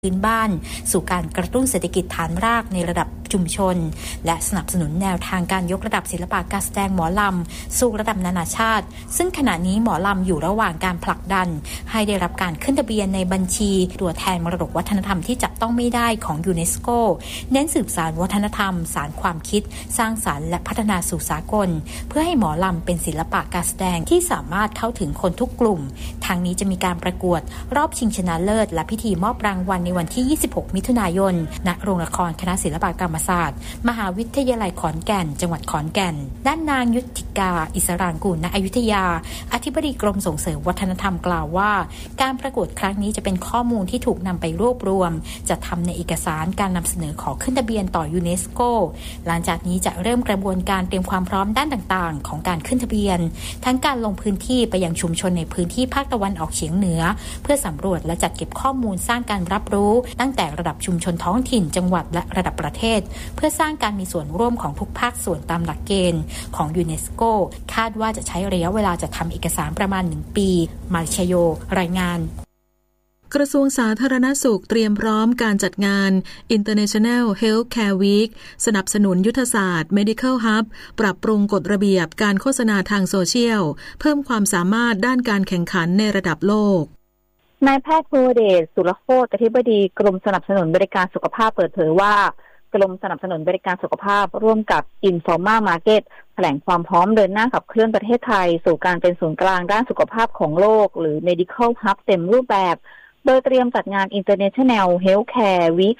พื้นบ้านสู่การกระตุ้นเศรษฐกิจฐานรากในระดับชุมชนและสนับสนุนแนวทางการยกระดับศิลปะการแสดงหมอลำสู่ระดับนานาชาติซึ่งขณะนี้หมอลำอยู่ระหว่างการผลักดันให้ได้รับการขึ้นทะเบียนในบัญชีตัวแทนมรดกวัฒนธรรมที่จับต้องไม่ได้ของยูเนสโกเน้นสืบสานวัฒนธรรมสานความคิดสร้างสรรค์และพัฒนาสู่สากลเพื่อให้หมอลำเป็นศิลปะการแสดงที่สามารถเข้าถึงคนทุกกลุ่มทางนี้จะมีการประกวดรอบชิงชนะเลิศและพิธีมอบรางวัลในวันที่26มิถุนายนณโรงละครคณะศิลปกรรมศาสตร์มหาวิทยาลัยขอนแก่นจังหวัดขอนแก่นด้านนางยุทธิกาอิสรางกูลณอยุธยาอธิบดีกรมส่งเสริมวัฒนธรรมกล่าวว่าการประกวดครั้งนี้จะเป็นข้อมูลที่ถูกนำไปรวบรวมจะทำในเอกสารการนำเสนอขอขึ้นทะเบียนต่อยูเนสโกหลังจากนี้จะเริ่มกระบวนการเตรียมความพร้อมด้านต่างๆของการขึ้นทะเบียนทั้งการลงพื้นที่ไปยังชุมชนในพื้นที่ภาคตะวันออกเฉียงเหนือเพื่อสำรวจและจัดเก็บข้อมูลสร้างการรับรู้ตั้งแต่ระดับชุมชนท้องถิ่นจังหวัดและระดับประเทศเพื่อสร้างการมีส่วนร่วมของทุกภาคส่วนตามหลักเกณฑ์ของยูเนสโกคาดว่าจะใช้ระยะเวลาจะทำเอกสารประมาณ1ปีมาริชโยรายงานกระทรวงสาธารณสุขเตรียมพร้อมการจัดงาน International Healthcare Week สนับสนุนยุทธศาสตร์ Medical Hub ปรับปรุงกฎระเบียบการโฆษณาทางโซเชียลเพิ่มความสามารถด้านการแข่งขันในระดับโลกนายแพทย์ภูวเดช สุรโคตรอธิบดีกรมสนับสนุนบริการสุขภาพเปิดเผยว่ากรมสนับสนุนบริการสุขภาพร่วมกับ Informa Market แถลงความพร้อมเดินหน้าขับเคลื่อนประเทศไทยสู่การเป็นศูนย์กลางด้านสุขภาพของโลกหรือ Medical Hub เต็มรูปแบบโดยเตรียมจัดงาน International Healthcare Week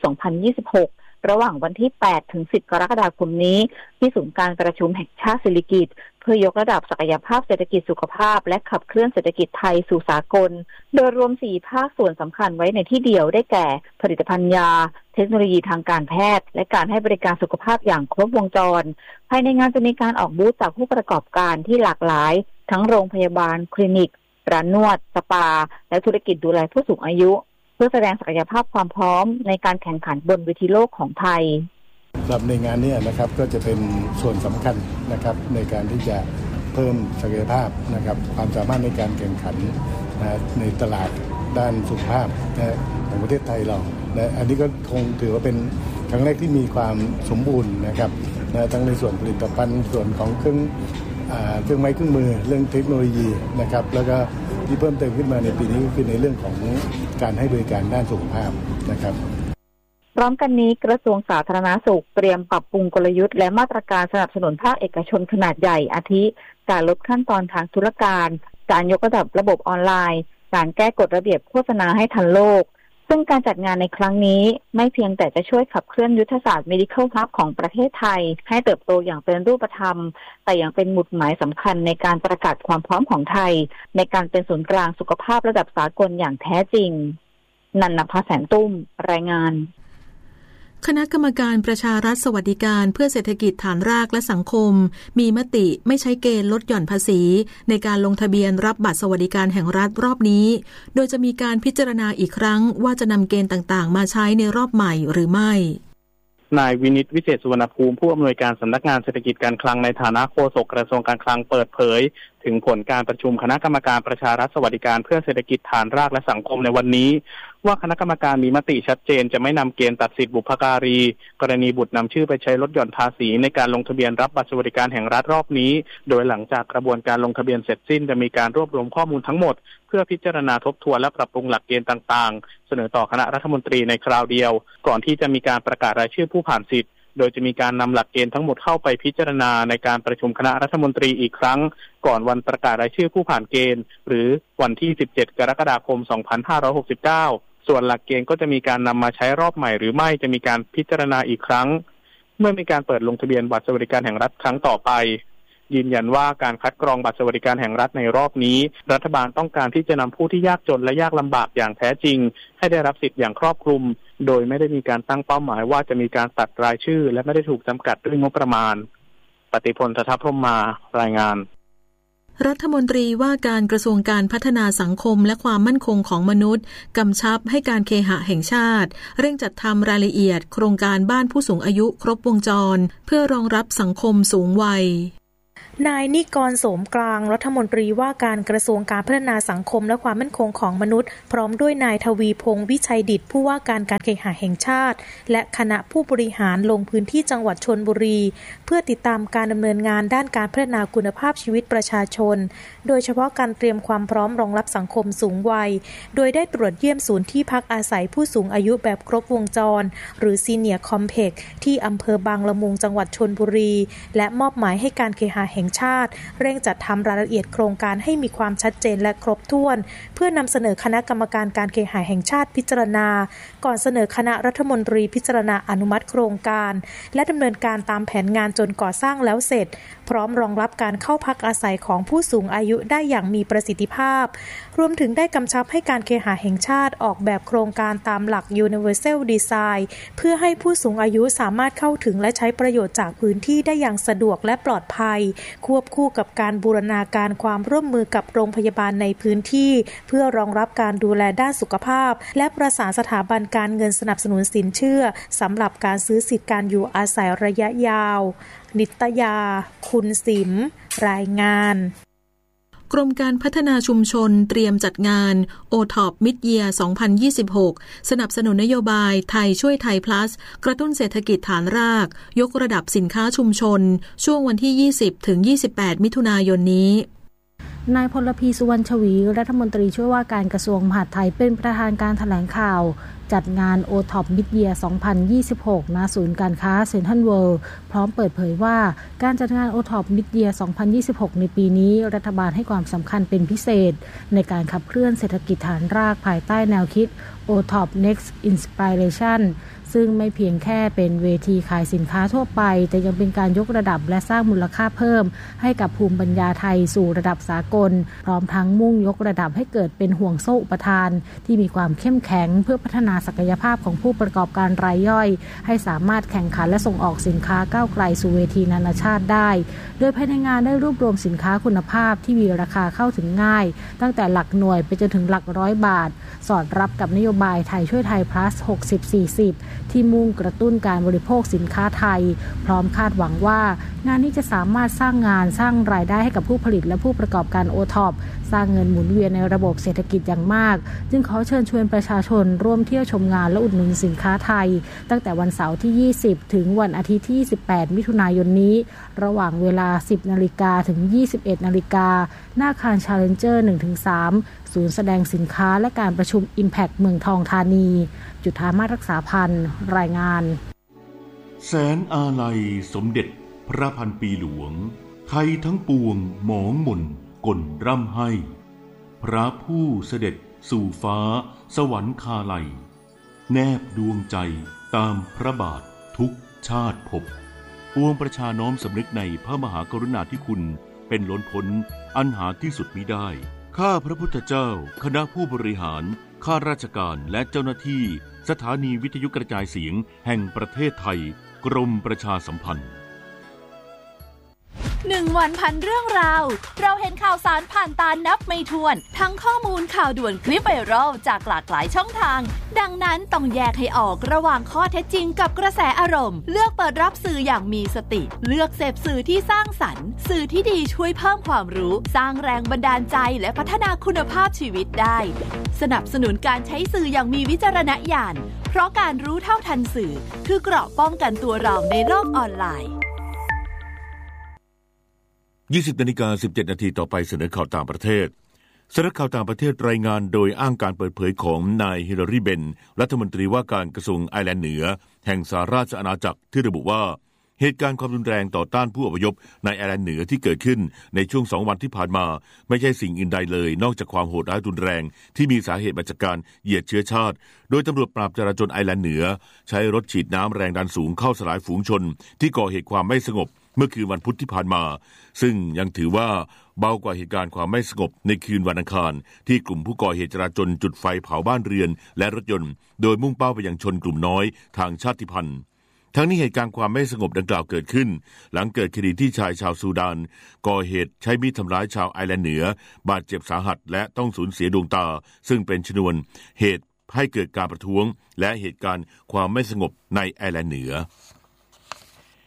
2026 ระหว่างวันที่ 8 ถึง 10 กรกฎาคมนี้ที่ศูนย์การประชุมแห่งชาติสิริกิติ์เพื่อยกระดับศักยภาพเศรษฐกิจสุขภาพและขับเคลื่อนเศรษฐกิจไทยสู่สากลโดยรวม4ภาคส่วนสำคัญไว้ในที่เดียวได้แก่ผลิตภัณฑ์ยาเทคโนโลยีทางการแพทย์และการให้บริการสุขภาพอย่างครบวงจรภายในงานจะมีการออกบูธจากผู้ประกอบการที่หลากหลายทั้งโรงพยาบาลคลินิกร้านนวดสปาและธุรกิจดูแลผู้สูงอายุเพื่อแสดงศักยภาพความพร้อมในการแข่งขันบนเวทีโลกของไทยสำหรับในงานนี้นะครับก็จะเป็นส่วนสำคัญนะครับในการที่จะเพิ่มศักยภาพนะครับความสามารถในการแข่งขันในตลาดด้านสุขภาพของประเทศไทยเราและอันนี้ก็คงถือว่าเป็นครั้งแรกที่มีความสมบูรณ์นะครับทั้งในส่วนผลิตภัณฑ์ส่วนของเครื่องไม้เครื่องมือเรื่องเทคโนโลยีนะครับแล้วก็ที่เพิ่มเติมขึ้นมาในปีนี้ก็คือในเรื่องของการให้บริการด้านสุขภาพนะครับพร้อมกันนี้กระทรวงสาธารณสุขเตรียมปรับปรุงกลยุทธ์และมาตรการสนับสนุนภาคเอกชนขนาดใหญ่อาทิการลดขั้นตอนทางธุรการการยกระดับระบบออนไลน์การแก้กฎระเบียบโฆษณาให้ทันโลกซึ่งการจัดงานในครั้งนี้ไม่เพียงแต่จะช่วยขับเคลื่อนยุทธศาสตร์ Medical Hub ของประเทศไทยให้เติบโตอย่างเป็นรูปธรรมแต่ยังเป็นหมุดหมายสำคัญในการประกาศความพร้อมของไทยในการเป็นศูนย์กลางสุขภาพระดับสากลอย่างแท้จริงนันนภาแสนตุ้มรายงานคณะกรรมการประชารัฐสวัสดิการเพื่อเศรษฐกิจฐานรากและสังคมมีมติไม่ใช้เกณฑ์ลดหย่อนภาษีในการลงทะเบียนรับบัตรสวัสดิการแห่งรัฐรอบนี้โดยจะมีการพิจารณาอีกครั้งว่าจะนำเกณฑ์ต่างๆมาใช้ในรอบใหม่หรือไม่นายวินิตวิเศษสุวรรณภูมิผู้อำนวยการสำนักงานเศรษฐกิจการคลังในฐานะโฆษกกระทรวงการคลังเปิดเผยถึงผลการประชุมคณะกรรมการประชารัฐสวัสดิการเพื่อเศรษฐกิจฐานรากและสังคมในวันนี้ว่าคณะกรรมการมีมติชัดเจนจะไม่นำเกณฑ์ตัดสิทธิบุพการีกรณีบุตรนำชื่อไปใช้ลดหย่อนภาษีในการลงทะเบียนรับบัตรสวัสดิการแห่งรัฐรอบนี้โดยหลังจากกระบวนการลงทะเบียนเสร็จสิ้นจะมีการรวบรวมข้อมูลทั้งหมดเพื่อพิจารณาทบทวนและปรับปรุงหลักเกณฑ์ต่างๆเสนอต่อคณะรัฐมนตรีในคราวเดียวก่อนที่จะมีการประกาศรายชื่อผู้ผ่านสิทธิ์โดยจะมีการนำหลักเกณฑ์ทั้งหมดเข้าไปพิจารณาในการประชุมคณะรัฐมนตรีอีกครั้งก่อนวันประกาศรายชื่อผู้ผ่านเกณฑ์หรือวันที่17กรกฎาคม2569ส่วนหลักเกณฑ์ก็จะมีการนำมาใช้รอบใหม่หรือไม่จะมีการพิจารณาอีกครั้งเมื่อมีการเปิดลงทะเบียนบัตรสวัสดิการแห่งรัฐครั้งต่อไปยืนยันว่าการคัดกรองบัตรสวัสดิการแห่งรัฐในรอบนี้รัฐบาลต้องการที่จะนำผู้ที่ยากจนและยากลำบากอย่างแท้จริงให้ได้รับสิทธิ์อย่างครอบคลุมโดยไม่ได้มีการตั้งเป้าหมายว่าจะมีการตัดรายชื่อและไม่ได้ถูกจำกัดด้วยงบประมาณปฏิพล ทัพพรหมมารายงานรัฐมนตรีว่าการกระทรวงการพัฒนาสังคมและความมั่นคงของมนุษย์กำชับให้การเคหะแห่งชาติเร่งจัดทำรายละเอียดโครงการบ้านผู้สูงอายุครบวงจรเพื่อรองรับสังคมสูงวัยนายนิกร โสมกลางรัฐมนตรีว่าการกระทรวงการพัฒนาสังคมและความมั่นคงของมนุษย์พร้อมด้วยนายทวีพงษ์วิชัยดิษฐ์ผู้ว่าการการเคหะแห่งชาติและคณะผู้บริหารลงพื้นที่จังหวัดชลบุรีเพื่อติดตามการดำเนินงานด้านการพัฒนาคุณภาพชีวิตประชาชนโดยเฉพาะการเตรียมความพร้อมรองรับสังคมสูงวัยโดยได้ตรวจเยี่ยมศูนย์ที่พักอาศัยผู้สูงอายุแบบครบวงจรหรือซีเนียร์คอมเพล็กซ์ที่อำเภอบางละมุงจังหวัดชลบุรีและมอบหมายให้การเคหะแห่งชาติเร่งจัดทำรายละเอียดโครงการให้มีความชัดเจนและครบถ้วนเพื่อนำเสนอคณะกรรมการการเคหะแห่งชาติพิจารณาก่อนเสนอคณะรัฐมนตรีพิจารณาอนุมัติโครงการและดำเนินการตามแผนงานจนก่อสร้างแล้วเสร็จพร้อมรองรับการเข้าพักอาศัยของผู้สูงอายุได้อย่างมีประสิทธิภาพรวมถึงได้กำชับให้การเคหะแห่งชาติออกแบบโครงการตามหลัก Universal Design เพื่อให้ผู้สูงอายุสามารถเข้าถึงและใช้ประโยชน์จากพื้นที่ได้อย่างสะดวกและปลอดภัยควบคู่กับการบูรณาการความร่วมมือกับโรงพยาบาลในพื้นที่เพื่อรองรับการดูแลด้านสุขภาพและประสานสถาบันการเงินสนับสนุนสินเชื่อสำหรับการซื้อสิทธิการอยู่อาศัยระยะยาวนิตยาคุณสิมรายงานกรมการพัฒนาชุมชนเตรียมจัดงาน OTOP Mid-Year 2026 สนับสนุนนโยบายไทยช่วยไทย plus กระตุ้นเศรษฐกิจฐานรากยกระดับสินค้าชุมชนช่วงวันที่ 20-28 มิถุนายนนี้นายพลพีสุวรรณชวีรัฐมนตรีช่วยว่าการกระทรวงมหาดไทยเป็นประธานการแถลงข่าวจัดงาน OTOP Mid-Year 2026 ณ ศูนย์การค้าเซ็นทรัลเวิลด์พร้อมเปิดเผยว่าการจัดงาน OTOP Mid-Year 2026 ในปีนี้รัฐบาลให้ความสำคัญเป็นพิเศษในการขับเคลื่อนเศรษฐกิจฐานรากภายใต้แนวคิด OTOP Next Inspiration ซึ่งไม่เพียงแค่เป็นเวทีขายสินค้าทั่วไปแต่ยังเป็นการยกระดับและสร้างมูลค่าเพิ่มให้กับภูมิปัญญาไทยสู่ระดับสากลพร้อมทั้งมุ่งยกระดับให้เกิดเป็นห่วงโซ่อุปทานที่มีความเข้มแข็งเพื่อพัฒนาศักยภาพของผู้ประกอบการรายย่อยให้สามารถแข่งขันและส่งออกสินค้าก้าวไกลสู่เวทีนานาชาติได้โดยภายในงานได้รวบรวมสินค้าคุณภาพที่มีราคาเข้าถึงง่ายตั้งแต่หลักหน่วยไปจนถึงหลักร้อยบาทสอดรับกับนโยบายไทยช่วยไทย plus 60-40 ที่มุ่งกระตุ้นการบริโภคสินค้าไทยพร้อมคาดหวังว่างานนี้จะสามารถสร้างงานสร้างรายได้ให้กับผู้ผลิตและผู้ประกอบการ OTOP สร้างเงินหมุนเวียนในระบบเศรษฐกิจอย่างมากจึงขอเชิญชวนประชาชนร่วมเที่ยวชมงานและอุดหนุนสินค้าไทยตั้งแต่วันเสาร์ที่ 20 ถึงวันอาทิตย์ที่ 28 มิถุนายนนี้ระหว่างเวลา 10 นาฬิกาถึง 21 นาฬิกาหน้าอาคาร Challenger 1-3 ศูนย์แสดงสินค้าและการประชุม Impact เมืองทองธานีจุฑามาศรักษาพันธ์รายงานแสนอาลัยสมเด็จพระพันปีหลวงไทยทั้งปวงหมองหม่นก่นร่ำให้พระผู้เสด็จสู่ฟ้าสวรรคาลัยแนบดวงใจตามพระบาททุกชาติภพปวงประชาน้อมสำนึกในพระมหากรุณาธิคุณเป็นล้นพ้นอันหาที่สุดมิได้ข้าพระพุทธเจ้าคณะผู้บริหารข้าราชการและเจ้าหน้าที่สถานีวิทยุกระจายเสียงแห่งประเทศไทยกรมประชาสัมพันธ์ 1 วันพันเรื่องราวเราเห็นข่าวสารผ่านตานับไม่ถ้วนทั้งข้อมูลข่าวด่วนคลิปไวรัลจากหลากหลายช่องทางดังนั้นต้องแยกให้ออกระหว่างข้อเท็จจริงกับกระแสอารมณ์เลือกเปิดรับสื่ออย่างมีสติเลือกเสพสื่อที่สร้างสรรค์สื่อที่ดีช่วยเพิ่มความรู้สร้างแรงบันดาลใจและพัฒนาคุณภาพชีวิตได้สนับสนุนการใช้สื่ออย่างมีวิจารณญาณเพราะการรู้เท่าทันสื่อคือเกราะป้องกันตัวเราในโลกออนไลน์ 20:17 นาทีต่อไปเสนอข่าวต่างประเทศสำนักข่าวต่างประเทศรายงานโดยอ้างการเปิดเผยของนายฮิลลารีเบนรัฐมนตรีว่าการกระทรวงไอร์แลนด์เหนือแห่งสหราชอาณาจักรที่ระบุว่าเหตุการณ์ความรุนแรงต่อต้านผู้อพยพในไอร์แลนด์เหนือที่เกิดขึ้นในช่วง2 วันที่ผ่านมาไม่ใช่สิ่งอื่นใดเลยนอกจากความโหดร้ายรุนแรงที่มีสาเหตุมาจากการเหยียดเชื้อชาติโดยตำรวจปราบจราจรไอร์แลนด์เหนือใช้รถฉีดน้ำแรงดันสูงเข้าสลายฝูงชนที่ก่อเหตุความไม่สงบเมื่อคืนวันพุธที่ผ่านมาซึ่งยังถือว่าเบากว่าเหตุการณ์ความไม่สงบในคืนวันอังคารที่กลุ่มผู้ก่อเหตุจราจรจุดไฟเผาบ้านเรือนและรถยนต์โดยมุ่งเป้าไปยังชนกลุ่มน้อยทางชาติพันธุ์ทั้งนี้เหตุการณ์ความไม่สงบดังกล่าวเกิดขึ้นหลังเกิดคดีที่ชายชาวซูดานก่อเหตุใช้มีดทำร้ายชาวไอร์แลนด์เหนือบาดเจ็บสาหัสและต้องสูญเสียดวงตาซึ่งเป็นชนวนเหตุให้เกิดการประท้วงและเหตุการณ์ความไม่สงบในไอร์แลนด์เหนือ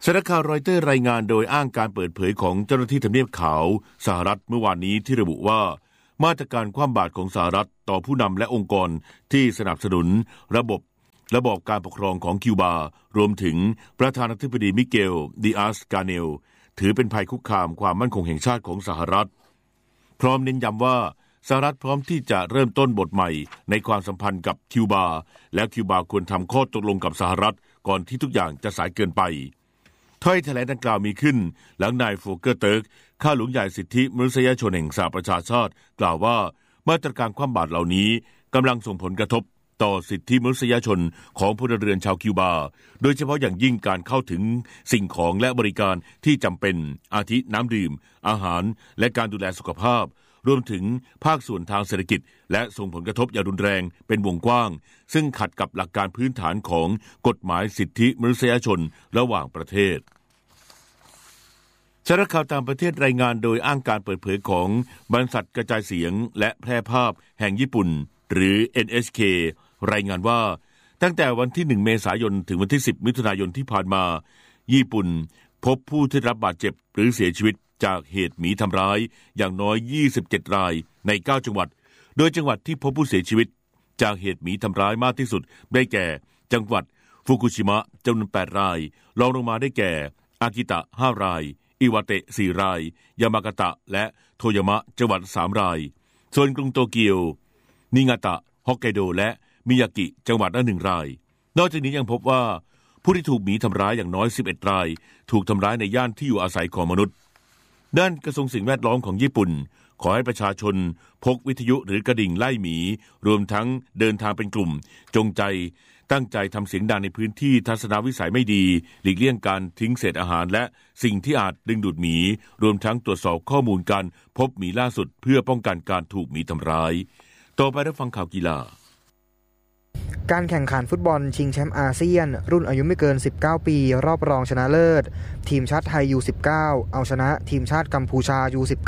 สำนักข่าวรอยเตอร์รายงานโดยอ้างการเปิดเผยของเจ้าหน้าที่ทำเนียบขาวสหรัฐเมื่อวานนี้ที่ระบุว่ามาตรการคว่ำบาตรของสหรัฐต่อผู้นำและองค์กรที่สนับสนุนระบบการปกครองของคิวบารวมถึงประธานาธิบดีมิเกลดิอาสกาเนลถือเป็นภัยคุกคามความมั่นคงแห่งชาติของสหรัฐพร้อมเน้นย้ำว่าสหรัฐพร้อมที่จะเริ่มต้นบทใหม่ในความสัมพันธ์กับคิวบาและคิวบาควรทำข้อตกลงกับสหรัฐก่อนที่ทุกอย่างจะสายเกินไปถ้อยแถลงดังกล่าวมีขึ้นหลังนายโฟเกอร์เติร์กข้าหลวงใหญ่สิทธิมนุษยชนแห่งสหประชาชาติกล่าวว่ามาตรการคว่ำบาตรเหล่านี้กำลังส่งผลกระทบต่อสิทธิมนุษยชนของพลเรือนชาวคิวบาโดยเฉพาะอย่างยิ่งการเข้าถึงสิ่งของและบริการที่จำเป็นอาทิน้ำดื่มอาหารและการดูแลสุขภาพรวมถึงภาคส่วนทางเศรษฐกิจและส่งผลกระทบอย่างรุนแรงเป็นวงกว้างซึ่งขัดกับหลักการพื้นฐานของกฎหมายสิทธิมนุษยชนระหว่างประเทศสำนักข่าวต่างประเทศรายงานโดยอ้างการเปิดเผยของบริษัทกระจายเสียงและแพร่ภาพแห่งญี่ปุ่นหรือ NHK รายงานว่าตั้งแต่วันที่1เมษายนถึงวันที่10มิถุนายนที่ผ่านมาญี่ปุ่นพบผู้ที่รับบาดเจ็บหรือเสียชีวิตจากเหตุหมีทำร้ายอย่างน้อย27รายใน9จังหวัดโดยจังหวัดที่พบผู้เสียชีวิตจากเหตุหมีทำร้ายมากที่สุดได้แก่จังหวัดฟุกุชิมะจำนวน8รายรองลงมาได้แก่อากิตะ5รายอิวาเตะ4รายยามากาตะและโทยามะจังหวัด3รายส่วนกรุงโตเกียวนิงาตะฮอกไกโดและมิยากิจังหวัดละ1รายนอกจากนี้ยังพบว่าผู้ที่ถูกหมีทำร้ายอย่างน้อย11รายถูกทำร้ายในย่านที่อยู่อาศัยของมนุษย์ด้านกระทรวงสิ่งแวดล้อมของญี่ปุ่นขอให้ประชาชนพกวิทยุหรือกระดิ่งไล่หมีรวมทั้งเดินทางเป็นกลุ่มจงใจตั้งใจทำเสียงดังในพื้นที่ทัศนวิสัยไม่ดีหลีกเลี่ยงการทิ้งเศษอาหารและสิ่งที่อาจดึงดูดหมีรวมทั้งตรวจสอบข้อมูลการพบหมีล่าสุดเพื่อป้องกันการถูกหมีทำร้ายต่อไปรับฟังข่าวกีฬาการแข่งขันฟุตบอลชิงแชมป์อาเซียนรุ่นอายุไม่เกิน19ปีรอบรองชนะเลิศทีมชาติไทย U19 เอาชนะทีมชาติกัมพูชา U19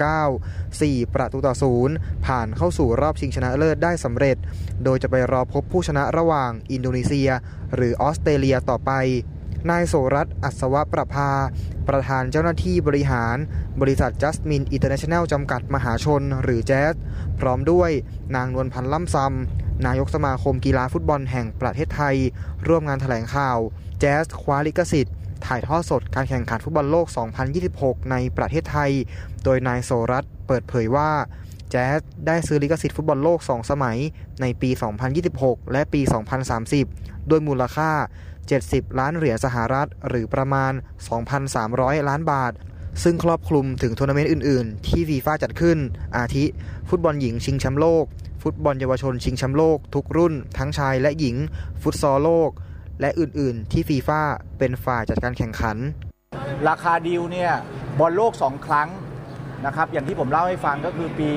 4-0ผ่านเข้าสู่รอบชิงชนะเลิศได้สำเร็จโดยจะไปรอพบผู้ชนะระหว่างอินโดนีเซียหรือออสเตรเลียต่อไปนายโสรัตน์อัศวประภาประธานเจ้าหน้าที่บริหารบริษัทจัสมินอินเตอร์เนชั่นแนลจำกัดมหาชนหรือแจ๊สพร้อมด้วยนางนวลพันธ์ล่ำซำนายกสมาคมกีฬาฟุตบอลแห่งประเทศไทยร่วมงานแถลงข่าวแจ๊สคว้าลิขสิทธิ์ถ่ายทอดสดการแข่งขันฟุตบอลโลก 2026 ในประเทศไทยโดยนายโสรัตน์เปิดเผยว่าแจ๊สได้ซื้อลิขสิทธิ์ฟุตบอลโลก2สมัยในปี 2026 และปี 2030 ด้วยมูลค่า70ล้านเหรียญสหรัฐหรือประมาณ 2,300 ล้านบาทซึ่งครอบคลุมถึงทัวร์นาเมนต์อื่นๆที่ฟีฟ่าจัดขึ้นอาทิฟุตบอลหญิงชิงแชมป์โลกฟุตบอลเยาวชนชิงแชมป์โลกทุกรุ่นทั้งชายและหญิงฟุตซอลโลกและอื่นๆที่ฟีฟ่าเป็นฝ่ายจัดการแข่งขันราคาดีลเนี่ยบอลโลก2ครั้งนะครับอย่างที่ผมเล่าให้ฟังก็คือปี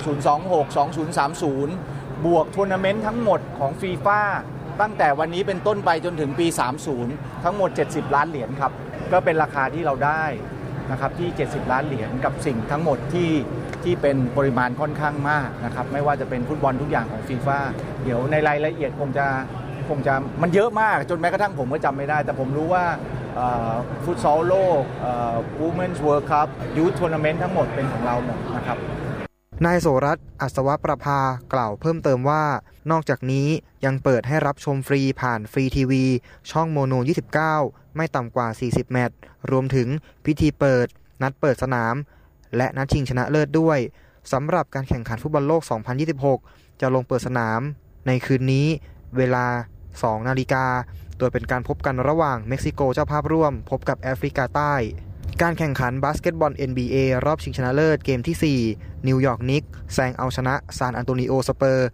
2026 2030บวกทัวร์นาเมนต์ทั้งหมดของฟีฟ่าตั้งแต่วันนี้เป็นต้นไปจนถึงปี30ทั้งหมด70ล้านเหรียญครับก็เป็นราคาที่เราได้นะครับที่70ล้านเหรียญกับสิ่งทั้งหมดที่เป็นปริมาณค่อนข้างมากนะครับไม่ว่าจะเป็นฟุตบอลทุกอย่างของฟีฟ่าเดี๋ยวในรายละเอียดคงจะมันเยอะมากจนแม้กระทั่งผมก็จำไม่ได้แต่ผมรู้ว่าฟุตซอลโลกWomen's World Cup Youth Tournament ทั้งหมดเป็นของเราหมดนะครับนายโสรัตน์อัศวประภากล่าวเพิ่มเติมว่านอกจากนี้ยังเปิดให้รับชมฟรีผ่านฟรีทีวีช่องโมโน29ไม่ต่ำกว่า40แมตช์รวมถึงพิธีเปิดนัดเปิดสนามและนัดชิงชนะเลิศด้วยสำหรับการแข่งขันฟุตบอลโลก 2026 จะลงเปิดสนามในคืนนี้เวลา 2 นาฬิกาโดยเป็นการพบกันระหว่างเม็กซิโกเจ้าภาพร่วมพบกับแอฟริกาใต้การแข่งขันบาสเกตบอล NBA รอบชิงชนะเลิศเกมที่4นิวยอร์กนิกส์แซงเอาชนะซานอันโตนิโอสเปอร์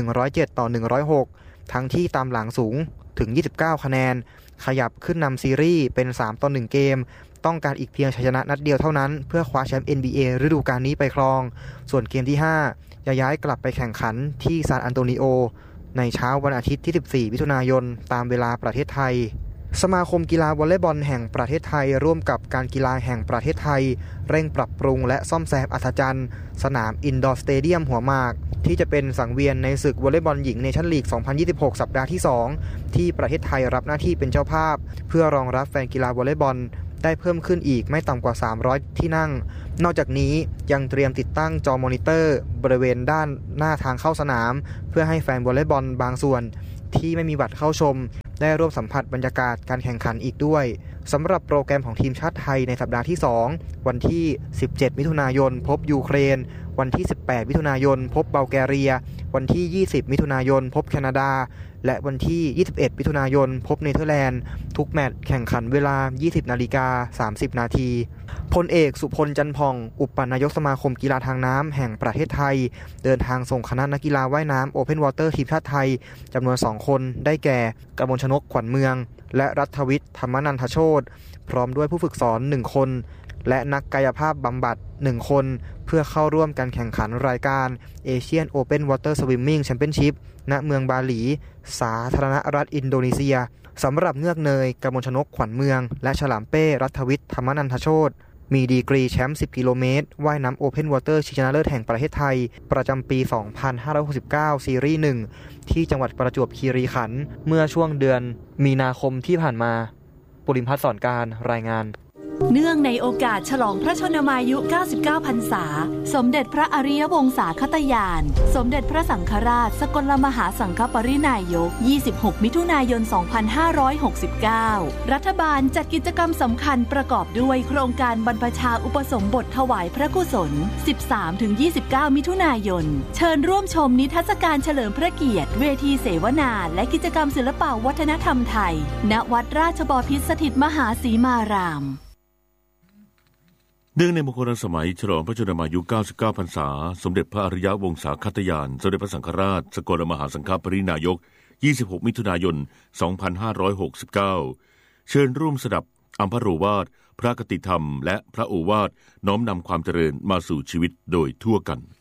107-106ทั้งที่ตามหลังสูงถึง29คะแนนขยับขึ้นนำซีรีส์เป็น3-1เกมต้องการอีกเพียงชัยชนะนัดเดียวเท่านั้นเพื่อคว้าแชมป์ NBA ฤดูกาลนี้ไปครองส่วนเกมที่5จะย้ายกลับไปแข่งขันที่ซานอันโตนิโอในเช้าวันอาทิตย์ที่14มิถุนายนตามเวลาประเทศไทยสมาคมกีฬาวอลเลย์บอลแห่งประเทศไทยร่วมกับการกีฬาแห่งประเทศไทยเร่งปรับปรุงและซ่อมแซมอัศจรรย์สนามอินดอร์สเตเดียมหัวหมากที่จะเป็นสังเวียนในศึกวอลเลย์บอลหญิงเนชั่นลีก 2026 สัปดาห์ที่2ที่ประเทศไทยรับหน้าที่เป็นเจ้าภาพเพื่อรองรับแฟนกีฬาวอลเลย์บอลได้เพิ่มขึ้นอีกไม่ต่ำกว่า300ที่นั่งนอกจากนี้ยังเตรียมติดตั้งจอมอนิเตอร์บริเวณด้านหน้าทางเข้าสนามเพื่อให้แฟนวอลเลย์บอลบางส่วนที่ไม่มีบัตรเข้าชมได้ร่วมสัมผัสบรรยากาศการแข่งขันอีกด้วยสำหรับโปรแกรมของทีมชาติไทยในสัปดาห์ที่2วันที่17มิถุนายนพบยูเครนวันที่18มิถุนายนพบบัลแกเรียวันที่20มิถุนายนพบแคนาดาและวันที่21มิถุนายนพบเนเธอร์แลนด์ทุกแมตช์แข่งขันเวลา 20:30 น.พลเอกสุพลจันทร์ผ่องอุปนายกสมาคมกีฬาทางน้ำแห่งประเทศไทยเดินทางส่งคณะนักกีฬาว่ายน้ำโอเพ่นวอเตอร์ทีมชาติไทยจำนวน2คนได้แก่กมลชนกขวัญเมืองและรัฐวิทย์ธรรมนันทโชติพร้อมด้วยผู้ฝึกสอน1คนและนักกายภาพบำบัด1คนเพื่อเข้าร่วมการแข่งขันรายการ Asian Open Water Swimming Championship ณเมืองบาหลีสาธารณรัฐอินโดนีเซียสำหรับเงือกเนยกมลชนกขวัญเมืองและฉลามเป้รัฐวิทย์ธรรมนันทโชติมีดีกรีแชมป์10กิโลเมตรว่ายน้ำโอเพ่นวอเตอร์ชิงชนะเลิศแห่งประเทศไทยประจำปี 2569 ซีรีส์ 1 ที่จังหวัดประจวบคีรีขันธ์เมื่อช่วงเดือนมีนาคมที่ผ่านมาปุริมพัฒน์สอนการรายงานเนื่องในโอกาสฉลองพระชนมายุ 99 พรรษาสมเด็จพระอริยวงศาคตญาณสมเด็จพระสังฆราชสกลมหาสังฆปรินายก 26 มิถุนายน 2569 รัฐบาลจัดกิจกรรมสำคัญประกอบด้วยโครงการบรรพชาอุปสมบทถวายพระกุศล 13-29 มิถุนายนเชิญร่วมชมนิทรรศการเฉลิมพระเกียรติเวทีเสวนาและกิจกรรมศิลปวัฒนธรรมไทยณวัดราชบพิตรสถิตมหาสีมารามเนื่องในมงคลสมัยฉลองพระชนมายุ 99 พรรษาสมเด็จพระอริยวงศาคตญาณสมเด็จพระสังฆราชสกลมหาสังฆปรินายก 26 มิถุนายน 2569 เชิญร่วมสดับอัมพโรวาทพระคติธรรมและพระโอวาทน้อมนำความเจริญมาสู่ชีวิตโดยทั่วกัน